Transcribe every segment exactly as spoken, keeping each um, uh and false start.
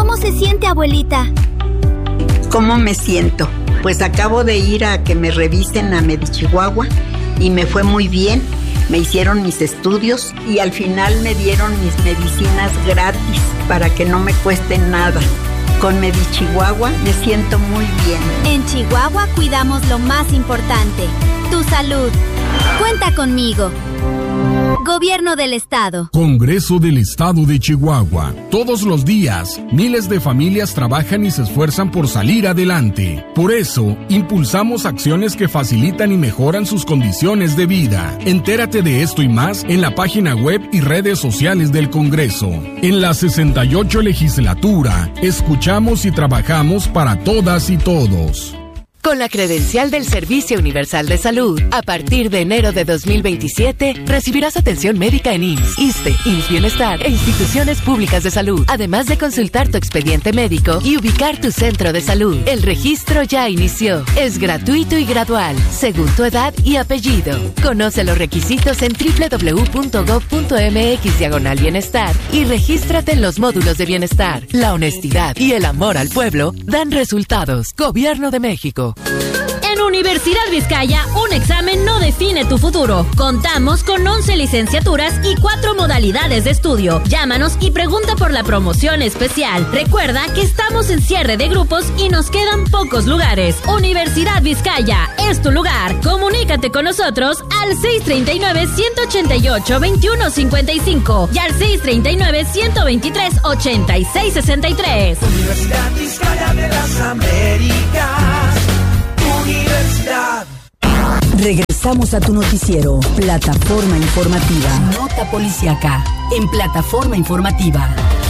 ¿Cómo se siente, abuelita? ¿Cómo me siento? Pues acabo de ir a que me revisen a Medichihuahua y me fue muy bien. Me hicieron mis estudios y al final me dieron mis medicinas gratis para que no me cueste nada. Con Medichihuahua me siento muy bien. En Chihuahua cuidamos lo más importante, tu salud. Cuenta conmigo. Gobierno del Estado. Congreso del Estado de Chihuahua. Todos los días, miles de familias trabajan y se esfuerzan por salir adelante. Por eso, impulsamos acciones que facilitan y mejoran sus condiciones de vida. Entérate de esto y más en la página web y redes sociales del Congreso. En la sesenta y ocho legislatura, escuchamos y trabajamos para todas y todos. Con la credencial del Servicio Universal de Salud, a partir de enero de dos mil veintisiete, recibirás atención médica en I M S S, ISSSTE, I M S S Bienestar e instituciones públicas de salud, además de consultar tu expediente médico y ubicar tu centro de salud. El registro ya inició. Es gratuito y gradual, según tu edad y apellido. Conoce los requisitos en doble u doble u doble u punto gob punto eme equis diagonal bienestar y regístrate en los módulos de bienestar. La honestidad y el amor al pueblo dan resultados. Gobierno de México. En Universidad Vizcaya, un examen no define tu futuro. Contamos con once licenciaturas y cuatro modalidades de estudio. Llámanos y pregunta por la promoción especial. Recuerda que estamos en cierre de grupos y nos quedan pocos lugares. Universidad Vizcaya es tu lugar. Comunícate con nosotros al seis tres nueve, uno ocho ocho, dos uno cinco cinco y al seis tres nueve, uno dos tres, ocho seis seis tres. Universidad Vizcaya de las Américas. Universidad. Regresamos a tu noticiero, Plataforma Informativa. Nota policíaca en Plataforma Informativa.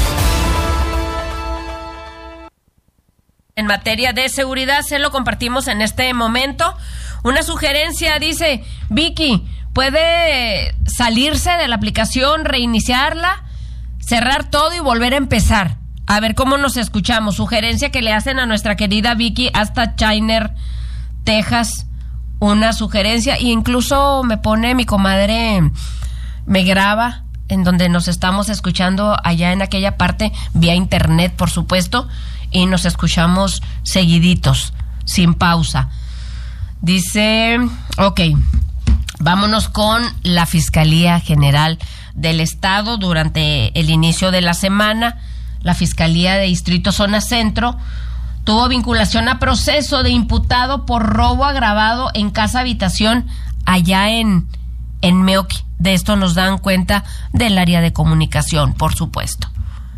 En materia de seguridad, se lo compartimos en este momento. Una sugerencia dice, Vicky, ¿puede salirse de la aplicación, reiniciarla, cerrar todo y volver a empezar? A ver cómo nos escuchamos. Sugerencia que le hacen a nuestra querida Vicky hasta Chiner, Texas, una sugerencia, e incluso me pone mi comadre, me graba en donde nos estamos escuchando allá en aquella parte, vía internet, por supuesto, y nos escuchamos seguiditos, sin pausa. Dice, ok, vámonos con la Fiscalía General del Estado. Durante el inicio de la semana, la Fiscalía de Distrito Zona Centro tuvo vinculación a proceso de imputado por robo agravado en casa habitación allá en, en Meoqui. De esto nos dan cuenta del área de comunicación, por supuesto.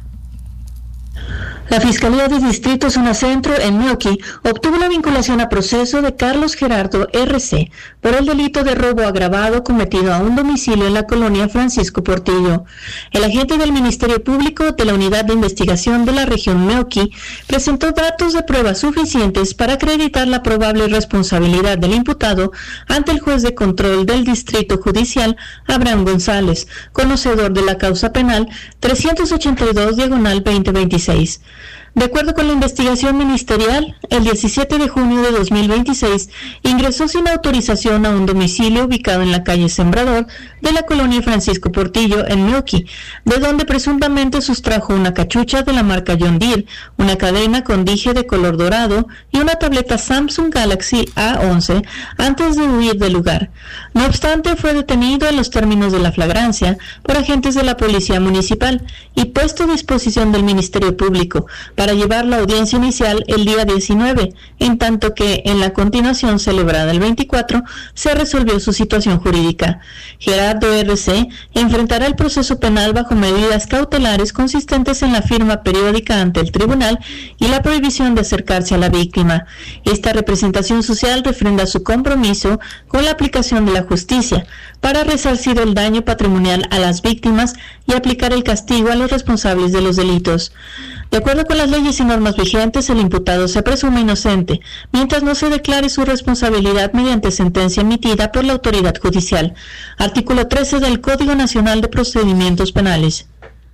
La Fiscalía de Distrito Zona Centro en Meoqui obtuvo la vinculación a proceso de Carlos Gerardo R C por el delito de robo agravado cometido a un domicilio en la colonia Francisco Portillo. El agente del Ministerio Público de la Unidad de Investigación de la región Meoqui presentó datos de pruebas suficientes para acreditar la probable responsabilidad del imputado ante el juez de control del Distrito Judicial, Abraham González, conocedor de la causa penal trescientos ochenta y dos diagonal veinte veintiséis. De acuerdo con la investigación ministerial, el diecisiete de junio de dos mil veintiséis ingresó sin autorización a un domicilio ubicado en la calle Sembrador de la colonia Francisco Portillo en Meoqui, de donde presuntamente sustrajo una cachucha de la marca John Deere, una cadena con dije de color dorado y una tableta Samsung Galaxy A once antes de huir del lugar. No obstante, fue detenido en los términos de la flagrancia por agentes de la Policía Municipal y puesto a disposición del Ministerio Público para llevar la audiencia inicial el día diecinueve, en tanto que en la continuación celebrada el veinticuatro se resolvió su situación jurídica. Gerardo R C enfrentará el proceso penal bajo medidas cautelares consistentes en la firma periódica ante el tribunal y la prohibición de acercarse a la víctima. Esta representación social refrenda su compromiso con la aplicación de la justicia para resarcir el daño patrimonial a las víctimas y aplicar el castigo a los responsables de los delitos. De acuerdo con las leyes y normas vigentes, el imputado se presume inocente, mientras no se declare su responsabilidad mediante sentencia emitida por la autoridad judicial. Artículo trece del Código Nacional de Procedimientos Penales.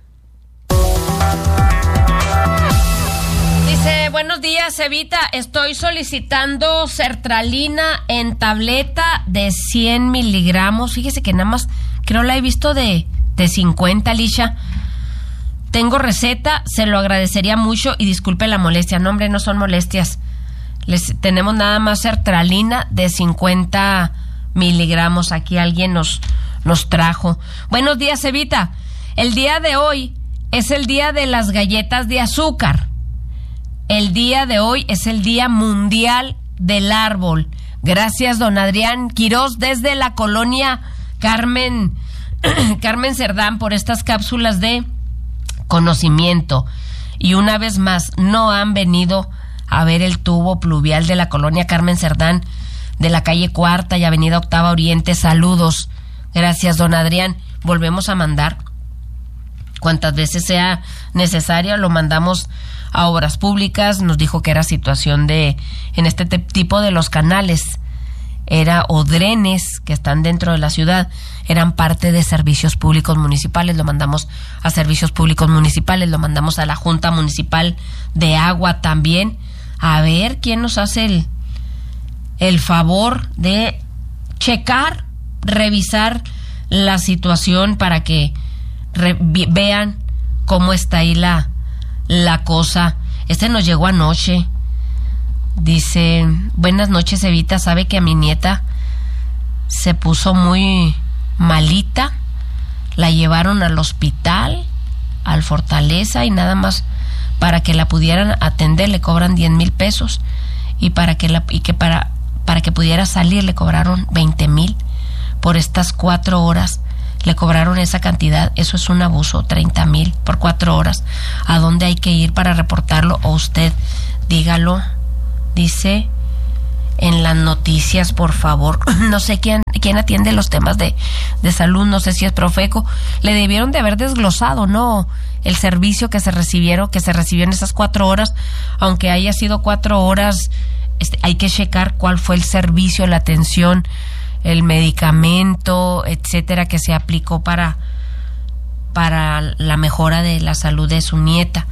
Dice, buenos días, Evita, estoy solicitando sertralina en tableta de cien miligramos. Fíjese que nada más, creo la he visto de, de cincuenta, Lisha. tengo receta, se lo agradecería mucho y disculpe la molestia. No, hombre, no son molestias. Les tenemos nada más sertralina de cincuenta miligramos. Aquí alguien nos, nos trajo. Buenos días, Evita. El día de hoy es el día de las galletas de azúcar. El día de hoy es el Día Mundial del Árbol. Gracias, don Adrián Quirós, desde la colonia Carmen, Carmen Cerdán, por estas cápsulas de conocimiento. Y una vez más, no han venido a ver el tubo pluvial de la colonia Carmen Cerdán, de la calle Cuarta y avenida Octava Oriente. Saludos. Gracias, don Adrián. Volvemos a mandar cuantas veces sea necesario. Lo mandamos a Obras Públicas. Nos dijo que era situación de, en este te- tipo de los canales, era o drenes que están dentro de la ciudad, eran parte de servicios públicos municipales. Lo mandamos a servicios públicos municipales, lo mandamos a la Junta Municipal de Agua también, a ver quién nos hace el, el favor de checar, revisar la situación para que re, vean cómo está ahí la, la cosa. Este nos llegó anoche. Dice: buenas noches, Evita. Sabe que a mi nieta se puso muy malita, la llevaron al hospital, al Fortaleza, y nada más para que la pudieran atender le cobran diez mil pesos, y para que la y que para para que pudiera salir le cobraron veinte mil. Por estas cuatro horas le cobraron esa cantidad. Eso es un abuso. Treinta mil por cuatro horas. ¿A dónde hay que ir para reportarlo? O usted dígalo. Dice en las noticias, por favor. No sé quién quién atiende los temas de, de salud, no sé si es Profeco. Le debieron de haber desglosado, ¿no?, el servicio que se recibieron, que se recibió en esas cuatro horas. Aunque haya sido cuatro horas, este, hay que checar cuál fue el servicio, la atención, el medicamento, etcétera, que se aplicó para, para la mejora de la salud de su nieta.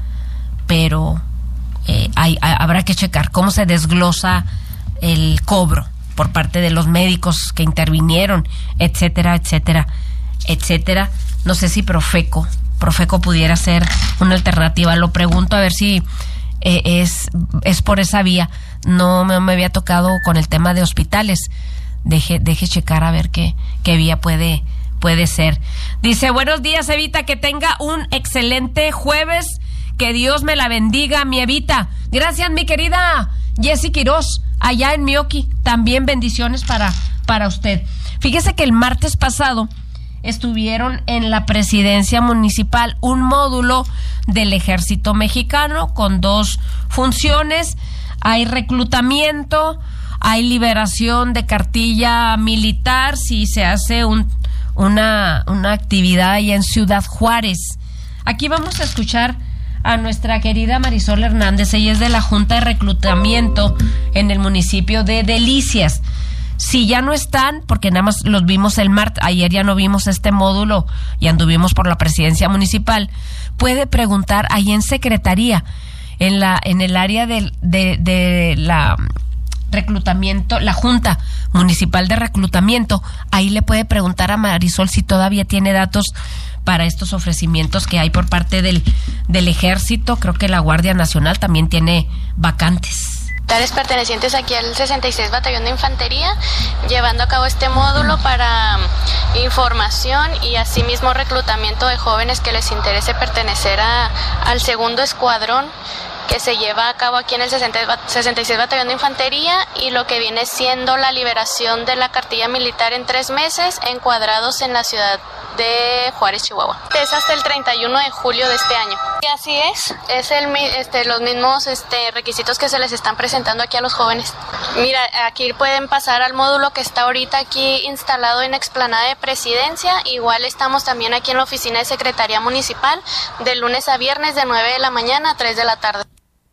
Pero eh, hay, hay, habrá que checar cómo se desglosa el cobro por parte de los médicos que intervinieron, etcétera, etcétera, etcétera. No sé si Profeco, Profeco pudiera ser una alternativa. Lo pregunto a ver si eh, es, es por esa vía. No me, me había tocado con el tema de hospitales. Deje, deje checar a ver qué, qué vía puede, puede ser. Dice: buenos días, Evita, que tenga un excelente jueves, que Dios me la bendiga, mi Evita. Gracias, mi querida Jessy Quirós, allá en Mioqui, también bendiciones para, para usted. Fíjese que el martes pasado estuvieron en la presidencia municipal un módulo del Ejército Mexicano con dos funciones. Hay reclutamiento, hay liberación de cartilla militar si se hace un, una, una actividad ahí en Ciudad Juárez. Aquí vamos a escuchar a nuestra querida Marisol Hernández. Ella es de la Junta de Reclutamiento en el municipio de Delicias. Si ya no están, porque nada más los vimos el martes, ayer ya no vimos este módulo y anduvimos por la presidencia municipal, puede preguntar ahí en Secretaría, en la en el área de, de, de la reclutamiento, la Junta Municipal de Reclutamiento. Ahí le puede preguntar a Marisol si todavía tiene datos para estos ofrecimientos que hay por parte del, del Ejército. Creo que la Guardia Nacional también tiene vacantes. Militares pertenecientes aquí al sesenta y seis Batallón de Infantería, llevando a cabo este módulo para información y asimismo reclutamiento de jóvenes que les interese pertenecer a, al segundo escuadrón que se lleva a cabo aquí en el sesenta y seis Batallón de Infantería, y lo que viene siendo la liberación de la cartilla militar en tres meses, encuadrados en la ciudad de Juárez, Chihuahua. Es hasta el treinta y uno de julio de este año. Y así es, es el, este, los mismos este, requisitos que se les están presentando aquí a los jóvenes. Mira, aquí pueden pasar al módulo que está ahorita aquí instalado en Explanada de Presidencia. Igual estamos también aquí en la oficina de Secretaría Municipal, de lunes a viernes de nueve de la mañana a tres de la tarde.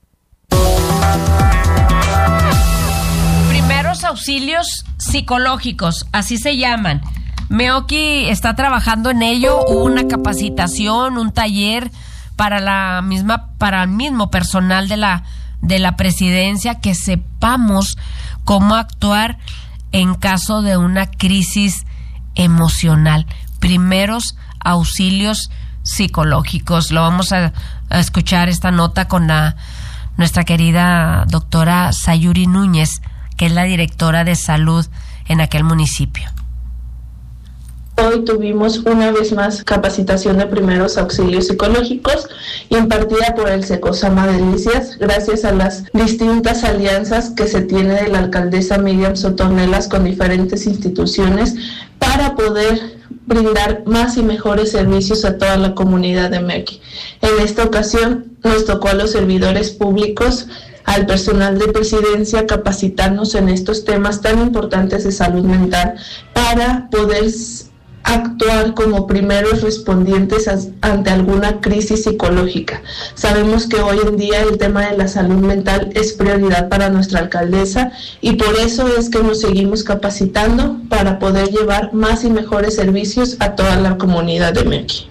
Primeros auxilios psicológicos, así se llaman. Mioqui está trabajando en ello. Hubo una capacitación, un taller para la misma, para el mismo personal de la de la presidencia, que sepamos cómo actuar en caso de una crisis emocional. Primeros auxilios psicológicos. Lo vamos a, a escuchar esta nota con la nuestra querida doctora Sayuri Núñez, que es la directora de salud en aquel municipio. Hoy tuvimos una vez más capacitación de primeros auxilios psicológicos impartida por el SECOSAMA Delicias, gracias a las distintas alianzas que se tiene de la alcaldesa Miriam Sotornelas con diferentes instituciones para poder brindar más y mejores servicios a toda la comunidad de Mequis. En esta ocasión nos tocó a los servidores públicos, al personal de presidencia, capacitarnos en estos temas tan importantes de salud mental para poder actuar como primeros respondientes ante alguna crisis psicológica. Sabemos que hoy en día el tema de la salud mental es prioridad para nuestra alcaldesa y por eso es que nos seguimos capacitando para poder llevar más y mejores servicios a toda la comunidad de Mequis.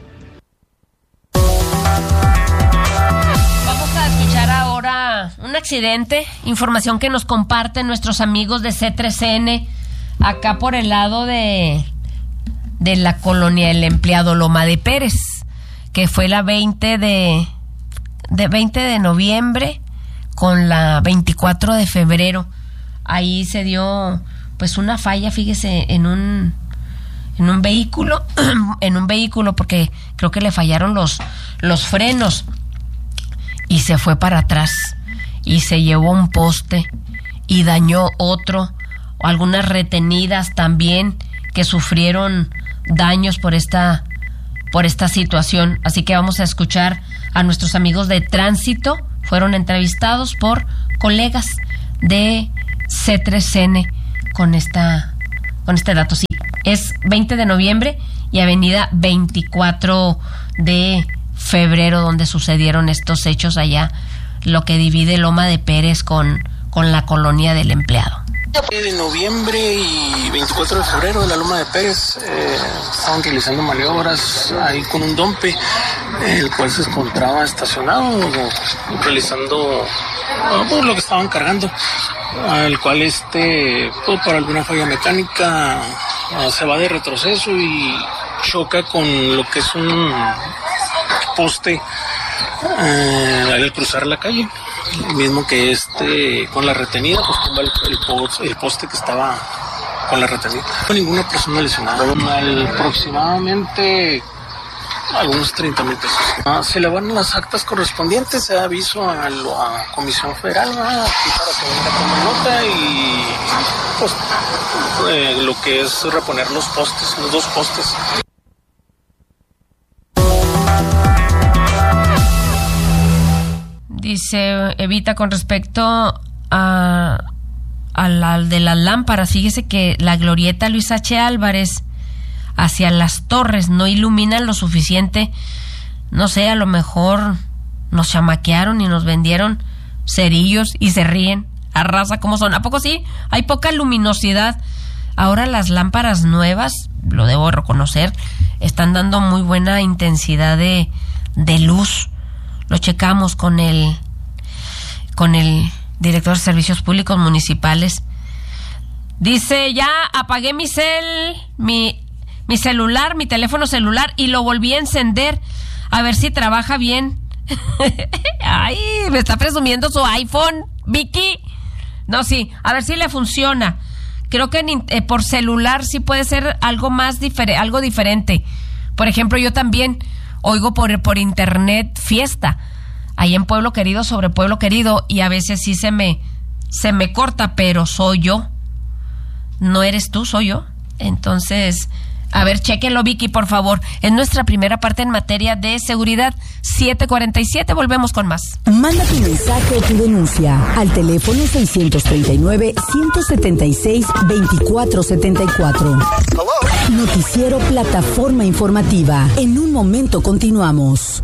Vamos a escuchar ahora un accidente, información que nos comparten nuestros amigos de C tres N acá por el lado de de la colonia El Empleado Loma de Pérez, que fue la veinte de noviembre con la veinticuatro de febrero. Ahí se dio pues una falla, fíjese, en un en un vehículo, en un vehículo porque creo que le fallaron los los frenos y se fue para atrás y se llevó un poste y dañó otro, algunas retenidas también que sufrieron daños por esta por esta situación. Así que vamos a escuchar a nuestros amigos de tránsito. Fueron entrevistados por colegas de C tres N con esta con este dato. Sí, es veinte de noviembre y avenida veinticuatro de febrero donde sucedieron estos hechos allá, lo que divide Loma de Pérez con, con la colonia del Empleado. De noviembre y veinticuatro de febrero de la Loma de Pérez eh, estaban realizando maniobras ahí con un dompe, el cual se encontraba estacionado realizando uh, lo que estaban cargando, el cual este pues, por alguna falla mecánica uh, se va de retroceso y choca con lo que es un poste uh, al cruzar la calle. El mismo que este con la retenida, pues tumba el, el, post, el poste que estaba con la retenida. No hay ninguna persona lesionada. Al, aproximadamente algunos treinta mil pesos. Ah, se le van las actas correspondientes, se da aviso a la Comisión Federal, ¿no? Aquí para que venga a tomar nota y pues eh, lo que es reponer los postes, los dos postes. Dice Evita con respecto a, a la de las lámparas. Fíjese que la glorieta Luis H. Álvarez hacia las torres no iluminan lo suficiente. No sé, a lo mejor nos chamaquearon y nos vendieron cerillos y se ríen. A raza como son. ¿A poco sí? Hay poca luminosidad. Ahora las lámparas nuevas, lo debo reconocer, están dando muy buena intensidad de, de luz. Lo checamos con el con el director de Servicios Públicos Municipales. Dice, ya apagué mi cel, mi, mi celular, mi teléfono celular y lo volví a encender a ver si trabaja bien. Ay, me está presumiendo su iPhone, Vicky. No, sí, a ver si le funciona. Creo que en, eh, por celular sí puede ser algo más diferente, algo diferente. Por ejemplo, yo también oigo por, por internet Fiesta, ahí en Pueblo Querido, sobre Pueblo Querido, y a veces sí se me, se me corta, pero soy yo. No eres tú, soy yo. Entonces, a ver, chéquenlo, Vicky, por favor. Es nuestra primera parte en materia de seguridad. siete cuarenta y siete, volvemos con más. Manda tu mensaje o tu denuncia al teléfono seiscientos treinta y nueve, ciento setenta y seis, veinticuatro setenta y cuatro. Noticiero Plataforma Informativa. En un momento continuamos.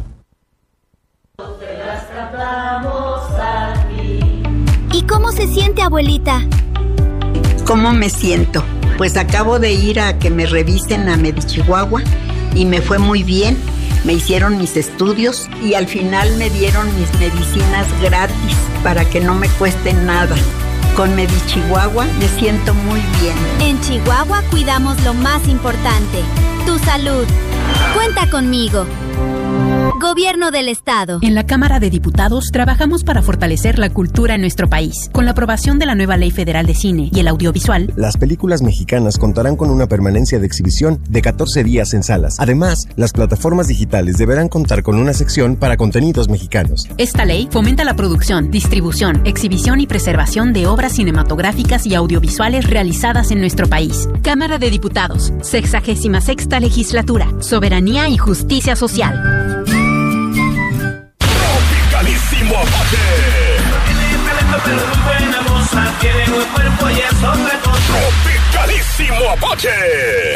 ¿Y cómo se siente, abuelita? ¿Cómo me siento? Pues acabo de ir a que me revisen a Medichihuahua y me fue muy bien. Me hicieron mis estudios y al final me dieron mis medicinas gratis para que no me cuesten nada. Con Medichihuahua me siento muy bien. En Chihuahua cuidamos lo más importante, tu salud. Cuenta conmigo. Gobierno del Estado. En la Cámara de Diputados trabajamos para fortalecer la cultura en nuestro país. Con la aprobación de la nueva Ley Federal de Cine y el Audiovisual, las películas mexicanas contarán con una permanencia de exhibición de catorce días en salas. Además, las plataformas digitales deberán contar con una sección para contenidos mexicanos. Esta ley fomenta la producción, distribución, exhibición y preservación de obras cinematográficas y audiovisuales realizadas en nuestro país. Cámara de Diputados, sexagésima sexta legislatura, soberanía y justicia social. Tropicalísimo Apache. Tiene talento pero muy buena moza, tiene buen cuerpo y es otra cosa. Tropicalísimo Apache.